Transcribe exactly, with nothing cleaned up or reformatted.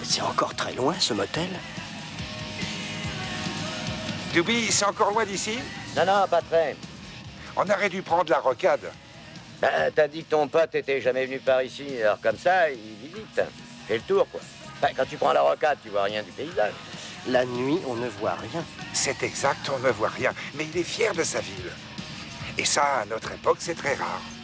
C'est encore très loin, ce motel? Doobie, c'est encore loin d'ici? Non, non, pas très. On aurait dû prendre la rocade. Ben, t'as dit que ton pote était jamais venu par ici, alors comme ça, il visite. Fait le tour, quoi. Ben, quand tu prends la rocade, tu vois rien du paysage. La nuit, on ne voit rien. C'est exact, on ne voit rien. Mais il est fier de sa ville. Et ça, à notre époque, c'est très rare.